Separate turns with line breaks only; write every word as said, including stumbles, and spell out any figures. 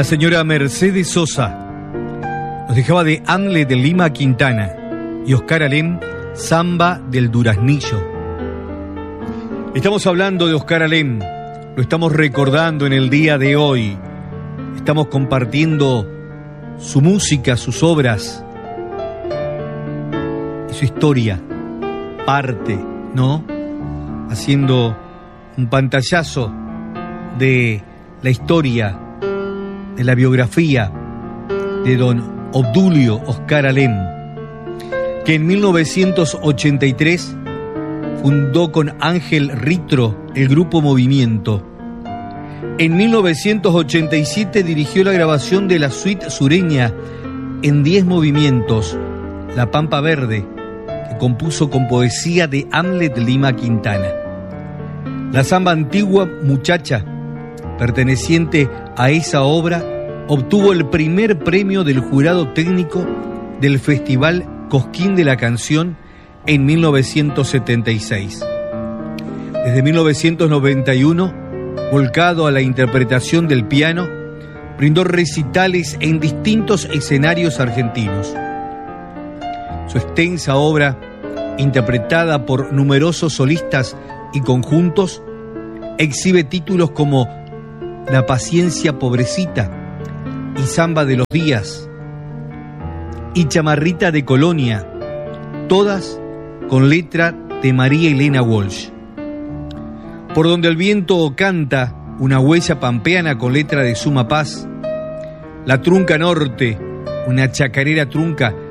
La señora Mercedes Sosa nos dejaba de Hamlet de Lima Quintana y Oscar Alem, Samba del Duraznillo. Estamos hablando de Oscar Alem, lo estamos recordando en el día de hoy. Estamos compartiendo su música, sus obras y su historia, parte, ¿no? Haciendo un pantallazo de la historia, de la biografía de don Obdulio Oscar Alem, que en mil novecientos ochenta y tres fundó con Ángel Ritro el grupo Movimiento. En mil novecientos ochenta y siete dirigió la grabación de la suite sureña en diez movimientos, La Pampa Verde, que compuso con poesía de Hamlet Lima Quintana. La samba Antigua Muchacha, perteneciente a esa obra, obtuvo el primer premio del jurado técnico del Festival Cosquín de la Canción en mil novecientos setenta y seis. Desde mil novecientos noventa y uno, volcado a la interpretación del piano, brindó recitales en distintos escenarios argentinos. Su extensa obra, interpretada por numerosos solistas y conjuntos, exhibe títulos como La Paciencia Pobrecita y Samba de los Días y Chamarrita de Colonia, todas con letra de María Elena Walsh. Por donde el viento canta, una huella pampeana con letra de Suma Paz. La Trunca Norte, una chacarera trunca